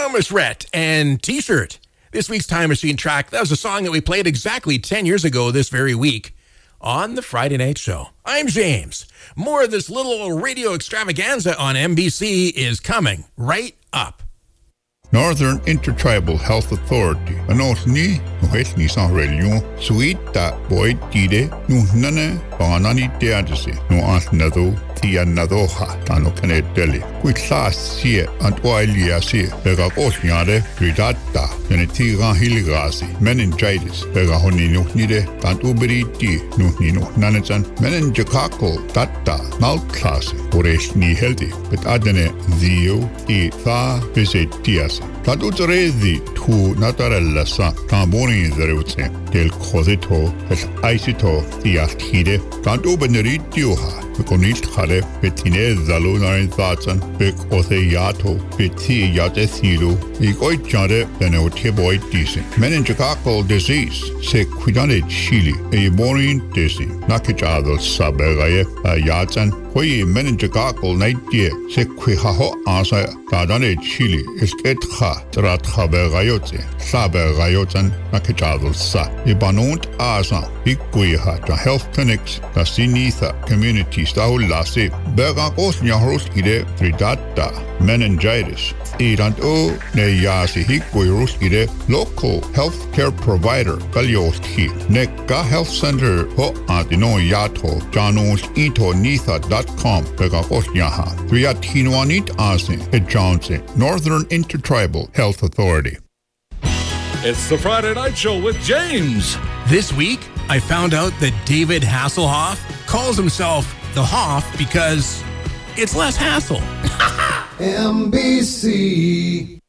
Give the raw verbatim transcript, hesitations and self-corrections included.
Thomas Rhett and T-Shirt. This week's Time Machine track, that was a song that we played exactly ten years ago this very week on the Friday Night Show. I'm James. More of this little radio extravaganza on M B C is coming right up. Northern Intertribal Health Authority. Anos ni nuhes ni san religion sweet da boy tide nu nane banani teadese no asnado tia nadoha tano kane deli. Quick sass sie and oilia sie bega osniade ridata nene tiga hiligasi meningitis bega honi nuhnide tant uberi ti nuhni no nanezan meningococcal data malklase oresh ni healthy but adene zio i fa visit tias. Tad utrezi tu natarella sa tamboni zerutse del cosito es aisito tiastide tant ubeneritioha Konit Hare, Betine Zaluna in Zatsan, Bek Oseyato, Beti Yatesilu, Egoitjade, and Oteboy Disi. Meningococcal disease, Se Quidane Chili, a boring disi, Nakijado Saberaye, a Yatsan, Hoy meningococcal night year, Se Quihaho Asa, Tadane Chili, Esketha, Trathaberayote, Saberayotan, Nakijado Sa, Ibanunt Asa, Iguiha, the health clinics, the Sinitha community. Staulasi, Bergakos Yahuskide, Fridata, meningitis, Irant O, Neyasi Hikuruskide, local healthcare provider, Galioski, Neka Health Center, Ho Adino Yato, Janos Ito Nitha dot com, Bergakos Yaha, Riatinuanit Asin, Ed Johnson, Northern Intertribal Health Authority. It's the Friday Night Show with James. This week, I found out that David Hasselhoff calls himself the Hoff because it's less hassle. M B C